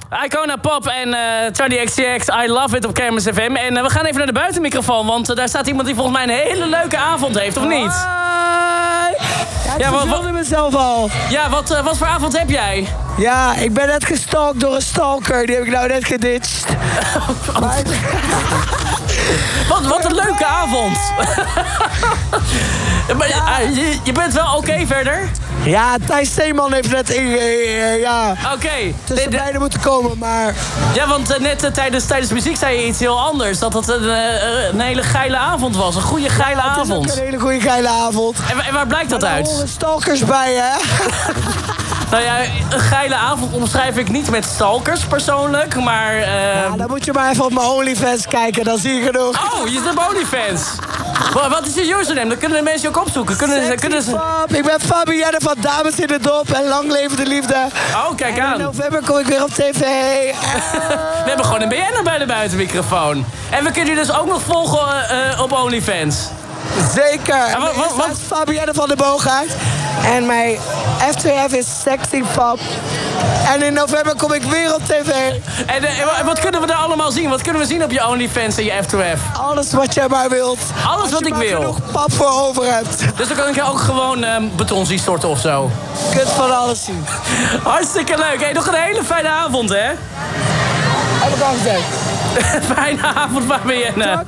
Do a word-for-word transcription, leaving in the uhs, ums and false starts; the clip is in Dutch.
Icona Pop en uh, Charlie X C X, I Love It op Kermis F M. En uh, we gaan even naar de buitenmicrofoon, want uh, daar staat iemand die volgens mij een hele leuke avond heeft, of niet? Hoi! Ja, ik Ja, wat- vervulde mezelf al. Ja, wat, uh, wat voor avond heb jij? Ja, ik ben net gestalkt door een stalker. Die heb ik nou net geditcht. Maar ik- Wat, wat een leuke avond. Maar, uh, je, je bent wel oké verder? Ja, Thijs Steeman heeft net in, eh, ja, Oké. tussen De- de- beiden moeten komen, maar... Ja, want uh, net uh, tijdens, tijdens muziek zei je iets heel anders. Dat het een, uh, een hele geile avond was. Een goede geile Het is ook avond. een hele goede geile avond. En, wa- en waar blijkt dat Er uit? horen stalkers bij, hè? Nou ja, een geile avond omschrijf ik niet met stalkers persoonlijk, maar... uh, Ja, dan moet je maar even op mijn OnlyFans kijken, dan zie je genoeg. Oh, je bent OnlyFans. Wa- Wat is je username? Dan kunnen de mensen je ook opzoeken. Kunnen ze, kunnen ze... Fab, ik ben Fabienne van Dames in de Dop en lang leven de liefde. Oh, kijk En in aan. november kom ik weer op tv. We hebben gewoon een B N'er bij de buitenmicrofoon. En we kunnen je dus ook nog volgen uh, op OnlyFans. Zeker. En wat- wat- wat- Mijn Fabienne van der Boogaard. En mijn F twee F is Sexy Fab. En in november kom ik weer op tv. En uh, en wa- wat kunnen we daar allemaal zien? Wat kunnen we zien op je OnlyFans en je F twee F? Alles wat jij maar wilt. Alles Als wat je ik maar wil. genoeg pap voor over hebt. Dus dan kan ik ook gewoon um, beton zien storten of zo. Je kunt van alles zien. Hartstikke leuk. Hey, nog een hele fijne avond, hè? Heb ik al gezegd. Fijne avond, Fabienne.